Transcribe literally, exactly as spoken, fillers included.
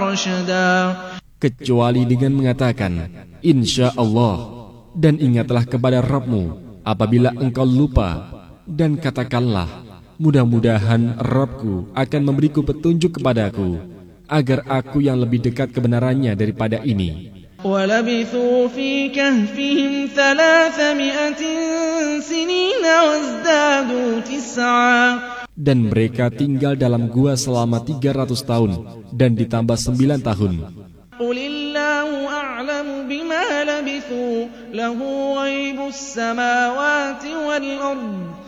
رشدا kecuali dengan mengatakan insya Allah, dan ingatlah kepada Rabbmu apabila engkau lupa, dan katakanlah mudah-mudahan Rabbku akan memberiku petunjuk kepadaku agar aku yang lebih dekat kebenarannya daripada ini. وَلَبِثُوا فِي كَهْفِهِمْ ثَلَاثَمِائَةٍ سِنِينَ وَازْدَادُوا تِسْعًا Dan mereka tinggal dalam gua selama tiga ratus tahun dan ditambah sembilan tahun. قُلِ اللَّهُ أَعْلَمُ بِمَا لَبِثُوا لَهُ غَيْبُ السَّمَاوَاتِ وَالْأَرْضِ